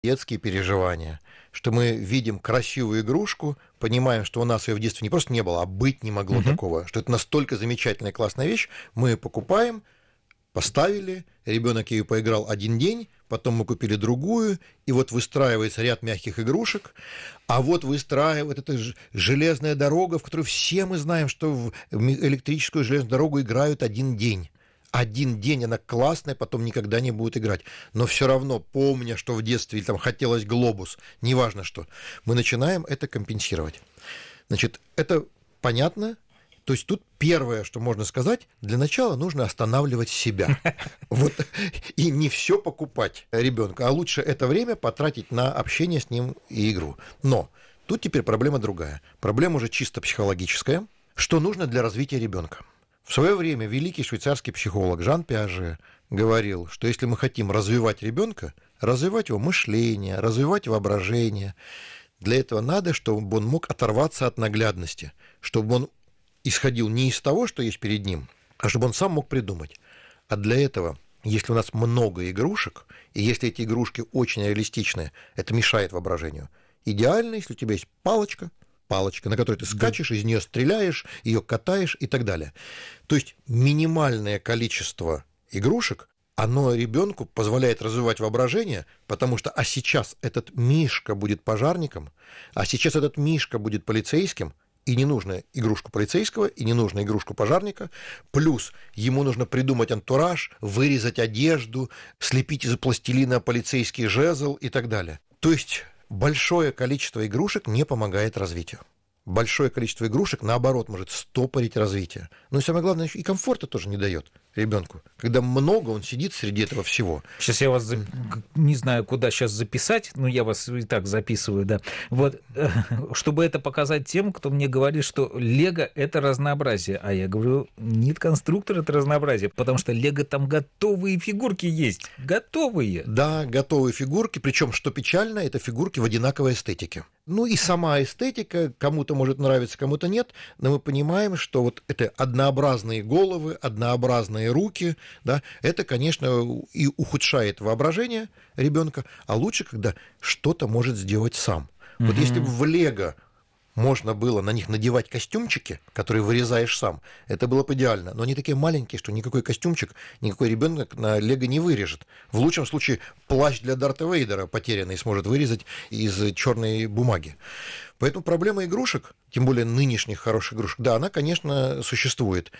детские переживания, что мы видим красивую игрушку, понимаем, что у нас ее в детстве не просто не было, а быть не могло такого, что это настолько замечательная, классная вещь, мы ее покупаем, поставили, ребенок ею поиграл один день, потом мы купили другую, и вот выстраивается ряд мягких игрушек, а вот выстраивает эта железная дорога, в которой все мы знаем, что в электрическую железную дорогу играют один день. Один день она классная, потом никогда не будет играть. Но все равно, помня, что в детстве или там хотелось глобус, неважно что, мы начинаем это компенсировать. Значит, это понятно. То есть тут первое, что можно сказать, для начала нужно останавливать себя. Вот, и не все покупать ребенку, а лучше это время потратить на общение с ним и игру. Но тут теперь проблема другая. Проблема уже чисто психологическая. Что нужно для развития ребенка? В свое время великий швейцарский психолог Жан Пиаже говорил, что если мы хотим развивать ребенка, развивать его мышление, развивать воображение, для этого надо, чтобы он мог оторваться от наглядности, чтобы он исходил не из того, что есть перед ним, а чтобы он сам мог придумать. А для этого, если у нас много игрушек, и если эти игрушки очень реалистичные, это мешает воображению. Идеально, если у тебя есть палочка, на которой ты скачешь, из нее стреляешь, ее катаешь и так далее. То есть минимальное количество игрушек, оно ребенку позволяет развивать воображение, потому что а сейчас этот мишка будет пожарником, а сейчас этот мишка будет полицейским, и не нужно игрушку полицейского, и не нужно игрушку пожарника, плюс ему нужно придумать антураж, вырезать одежду, слепить из пластилина полицейский жезл и так далее. То есть большое количество игрушек не помогает развитию. Большое количество игрушек, наоборот, может стопорить развитие. Но и самое главное, и комфорта тоже не дает ребенку. Когда много, он сидит среди этого всего. Сейчас я вас не знаю, куда сейчас записать, но я вас и так записываю, да. Вот, чтобы это показать тем, кто мне говорит, что Лего — это разнообразие. А я говорю, нет, конструктор — это разнообразие, потому что Лего там готовые фигурки есть. Готовые. Да, готовые фигурки, причем, что печально, это фигурки в одинаковой эстетике. Ну и сама эстетика кому-то может нравиться, кому-то нет, но мы понимаем, что вот это однообразные головы, однообразные руки, да, это, конечно, и ухудшает воображение ребенка, а лучше, когда что-то может сделать сам. Вот если бы в Лего можно было на них надевать костюмчики, которые вырезаешь сам, это было бы идеально. Но они такие маленькие, что никакой костюмчик, никакой ребенок на Лего не вырежет. В лучшем случае плащ для Дарта Вейдера потерянный сможет вырезать из черной бумаги. Поэтому проблема игрушек, тем более нынешних хороших игрушек, да, она, конечно, существует.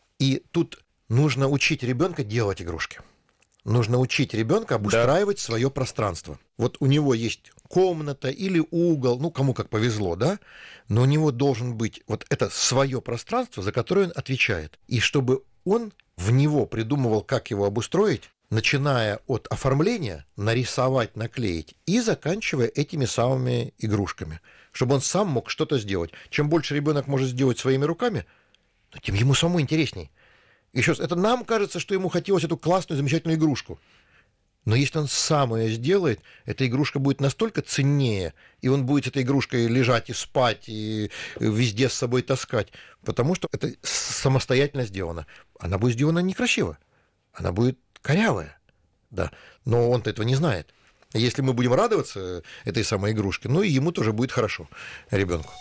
И тут нужно учить ребенка делать игрушки. Нужно учить ребенка обустраивать свое пространство. Вот у него есть комната или угол, ну, кому как повезло, да, но у него должен быть вот это свое пространство, за которое он отвечает. И чтобы он в него придумывал, как его обустроить, начиная от оформления, нарисовать, наклеить, и заканчивая этими самыми игрушками, чтобы он сам мог что-то сделать. Чем больше ребенок может сделать своими руками, тем ему самому интересней. Еще раз, это нам кажется, что ему хотелось эту классную, замечательную игрушку. Но если он сам ее сделает, эта игрушка будет настолько ценнее, и он будет с этой игрушкой лежать и спать, и везде с собой таскать, потому что это самостоятельно сделано. Она будет сделана некрасиво, она будет корявая, да, но он-то этого не знает. Если мы будем радоваться этой самой игрушке, ну и ему тоже будет хорошо, ребенку.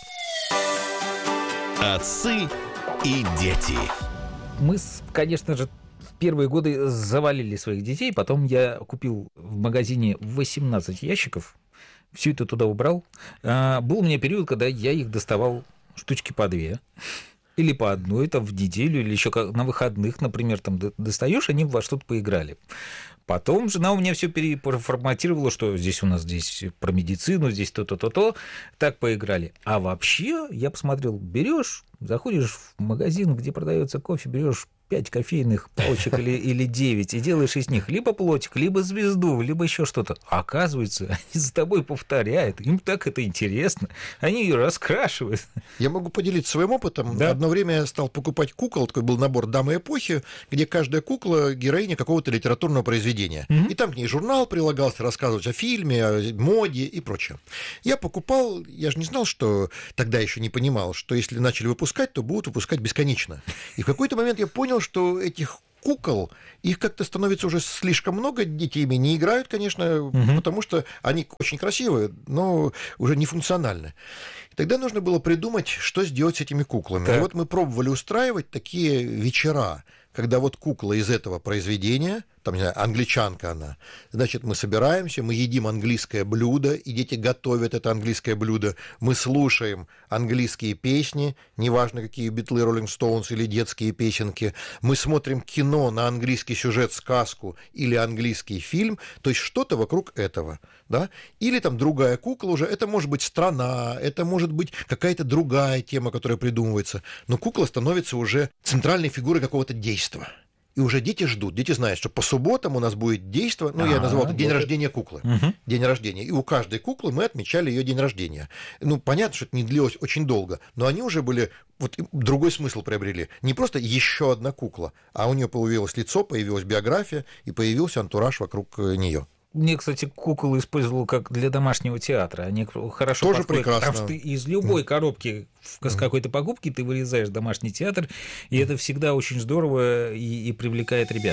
Отцы и дети. Мы, конечно же, в первые годы завалили своих детей, потом я купил в магазине 18 ящиков, все это туда убрал. Был у меня период, когда я их доставал штучки по 2 или по одной там, в неделю, или еще на выходных, например, там достаешь, они во что-то поиграли. Потом жена у меня все переформатировала, что здесь у нас здесь про медицину, здесь то-то, так поиграли. А вообще, я посмотрел, берешь, заходишь в магазин, где продается кофе, берешь 5 кофейных палочек или 9 и делаешь из них либо плотик, либо звезду, либо еще что-то. А оказывается, они за тобой повторяют, им так это интересно, они ее раскрашивают. Я могу поделиться своим опытом. Да? Одно время я стал покупать кукол, такой был набор «Дамы эпохи», где каждая кукла — героиня какого-то литературного произведения. И там к ней журнал прилагался, рассказывать о фильме, о моде и прочее. Я покупал, я же не знал, что тогда еще не понимал, что если начали выпускать, то будут выпускать бесконечно. И в какой-то момент я понял, что этих кукол, их как-то становится уже слишком много, дети ими не играют, конечно, потому что они очень красивые, но уже не функциональны. И тогда нужно было придумать, что сделать с этими куклами. Так. И вот мы пробовали устраивать такие вечера, когда вот кукла из этого произведения, там, не знаю, англичанка она, значит, мы собираемся, мы едим английское блюдо, и дети готовят это английское блюдо, мы слушаем английские песни, неважно, какие Битлы, Роллинг Стоунс или детские песенки, мы смотрим кино на английский сюжет, сказку или английский фильм, то есть что-то вокруг этого, да, или там другая кукла уже, это может быть страна, это может быть какая-то другая тема, которая придумывается, но кукла становится уже центральной фигурой какого-то действия. И уже дети ждут, дети знают, что по субботам у нас будет действо, ну, я назвал это день рождения куклы, день рождения, и у каждой куклы мы отмечали ее день рождения. Ну, понятно, что это не длилось очень долго, но они уже были, вот другой смысл приобрели. Не просто еще одна кукла, а у нее появилось лицо, появилась биография и появился антураж вокруг нее. Мне, кстати, кукол использовал как для домашнего театра. Они хорошо тоже подходят, прекрасно. потому что ты из любой коробки с какой-то покупки ты вырезаешь домашний театр, и это всегда очень здорово и привлекает ребят.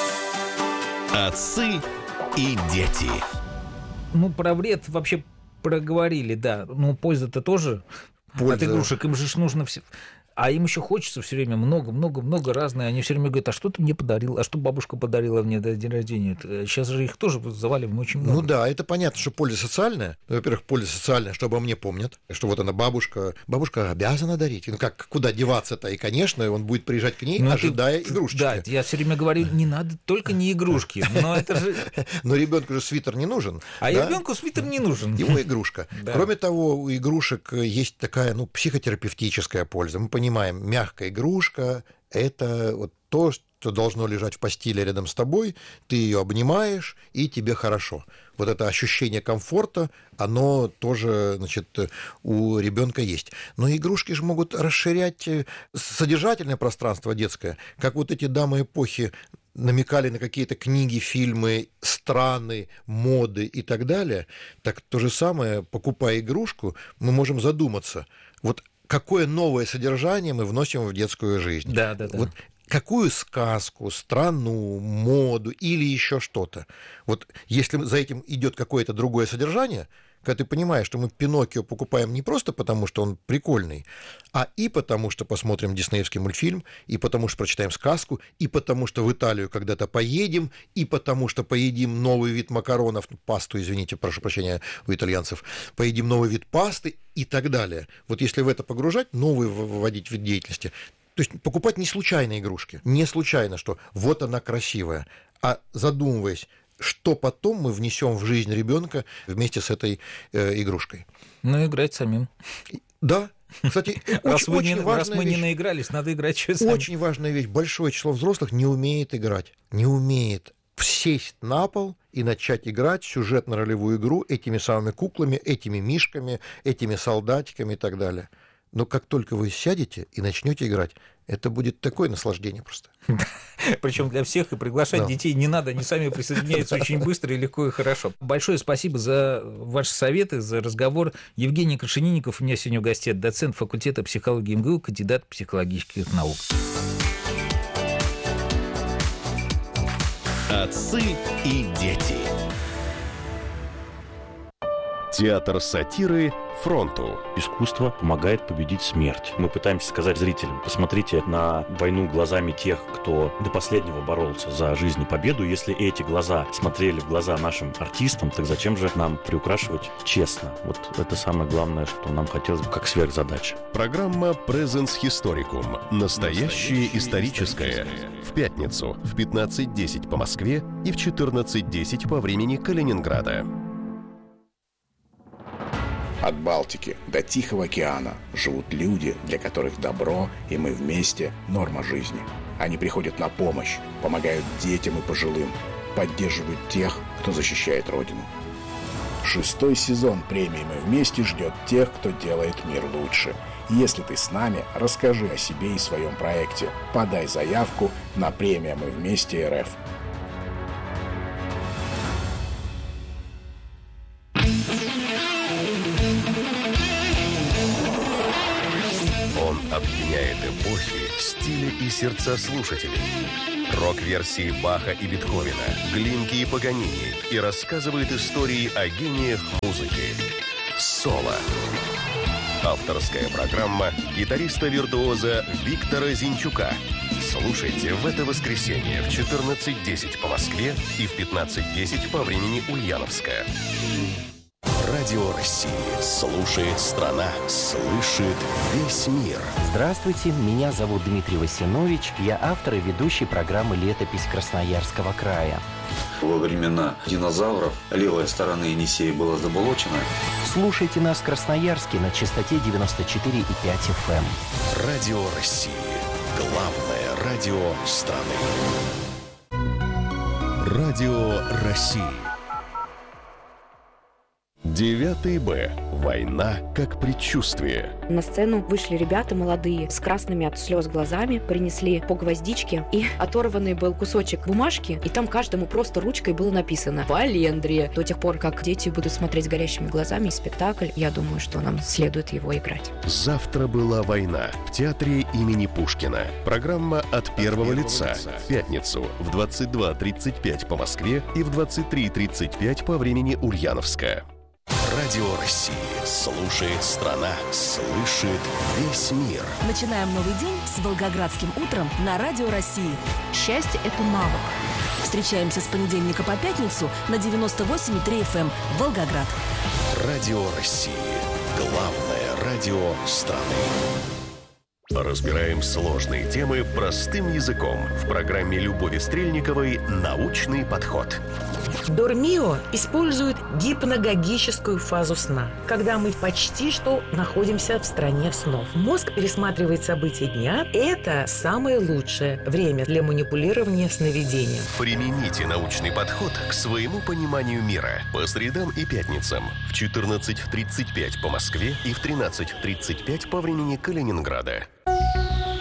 Отцы и дети. Ну, про вред вообще проговорили, да. Ну, польза-то тоже Польза. от игрушек. Им же ж нужно все... А им еще хочется все время много разное. Они все время говорят, а что ты мне подарил, а что бабушка подарила мне на день рождения. Сейчас же их тоже заваливаем очень много. Ну да, это понятно, что польза социальная. Во-первых, польза социальная, что обо мне помнят, что вот она бабушка обязана дарить. Ну как, куда деваться-то? И, конечно, он будет приезжать к ней, ожидая игрушечки. Да, я все время говорю, не надо, только не игрушки. Но это же... Но ребенку же свитер не нужен. А ребенку свитер не нужен. Его игрушка. Да. Кроме того, у игрушек есть такая, психотерапевтическая польза. Мы понимаем, мягкая игрушка – это вот то, что должно лежать в постели рядом с тобой, ты ее обнимаешь, и тебе хорошо. Вот это ощущение комфорта, оно тоже, у ребенка есть. Но игрушки же могут расширять содержательное пространство детское, как вот эти дамы эпохи намекали на какие-то книги, фильмы, страны, моды и так далее. Так то же самое, покупая игрушку, мы можем задуматься, вот какое новое содержание мы вносим в детскую жизнь. Да. Вот какую сказку, страну, моду или еще что-то. Вот если за этим идет какое-то другое содержание, когда ты понимаешь, что мы Пиноккио покупаем не просто потому, что он прикольный, а и потому, что посмотрим диснеевский мультфильм, и потому, что прочитаем сказку, и потому, что в Италию когда-то поедем, и потому, что поедим новый вид макаронов, пасту, извините, прошу прощения, у итальянцев, поедим новый вид пасты и так далее. Вот если в это погружать, новый вводить вид деятельности, то есть покупать не случайные игрушки, не случайно, что вот она красивая, а задумываясь, что потом мы внесем в жизнь ребенка вместе с этой игрушкой. Ну, играть самим. Да. Кстати, очень важная раз мы вещь. не наигрались, надо играть что сами. Очень важная вещь. Большое число взрослых не умеет играть. Не умеет сесть на пол и начать играть сюжетно-ролевую игру этими самыми куклами, этими мишками, этими солдатиками и так далее. Но как только вы сядете и начнете играть, это будет такое наслаждение просто. Причем для всех, и приглашать детей не надо, они сами присоединяются очень быстро и легко и хорошо. Большое спасибо за ваши советы, за разговор. Евгений Крашенинников у меня сегодня в гостях, доцент факультета психологии МГУ, кандидат психологических наук. Отцы и дети. Театр сатиры «Фронту». Искусство помогает победить смерть. Мы пытаемся сказать зрителям, посмотрите на войну глазами тех, кто до последнего боролся за жизнь и победу. Если эти глаза смотрели в глаза нашим артистам, так зачем же нам приукрашивать честно? Вот это самое главное, что нам хотелось бы как сверхзадача. Программа Presens Historicum. Настоящее историческое. В пятницу в 15:10 по Москве и в 14:10 по времени Калининграда. От Балтики до Тихого океана живут люди, для которых добро и мы вместе – норма жизни. Они приходят на помощь, помогают детям и пожилым, поддерживают тех, кто защищает Родину. 6-й сезон премии «Мы вместе» ждет тех, кто делает мир лучше. Если ты с нами, расскажи о себе и своем проекте. Подай заявку на премию «Мы вместе РФ». Он объединяет эпохи, стили и сердца слушателей. рок-версии Баха и Бетховена, Глинки и Паганини и рассказывает истории о гениях музыки. «Соло». Авторская программа гитариста-виртуоза Виктора Зинчука. Слушайте в это воскресенье в 14:10 по Москве и в 15:10 по времени Ульяновская. Радио России. Слушает страна. Слышит весь мир. Здравствуйте, меня зовут Дмитрий Васинович. Я автор и ведущий программы «Летопись Красноярского края». Во времена динозавров левая сторона Енисея была заболочена. Слушайте нас в Красноярске на частоте 94,5 FM. Радио России. Главное радио страны. Радио России. 9 Б. Война как предчувствие. На сцену вышли ребята молодые с красными от слез глазами, принесли по гвоздичке, и оторванный был кусочек бумажки, и там каждому просто ручкой было написано «Валендрия». До тех пор, как дети будут смотреть горящими глазами спектакль, я думаю, что нам следует его играть. Завтра была война в театре имени Пушкина. Программа от первого лица. В пятницу в 22:35 по Москве и в 23:35 по времени Ульяновская. Радио России. Слушает страна. Слышит весь мир. Начинаем новый день с волгоградским утром на Радио России. Счастье – это навык. Встречаемся с понедельника по пятницу на 98,3 FM Волгоград. Радио России. Главное радио страны. Разбираем сложные темы простым языком в программе Любови Стрельниковой «Научный подход». Дормио использует гипногогическую фазу сна, когда мы почти что находимся в стране снов. Мозг пересматривает события дня. Это самое лучшее время для манипулирования сновидением. Примените научный подход к своему пониманию мира по средам и пятницам в 14:35 по Москве и в 13:35 по времени Калининграда.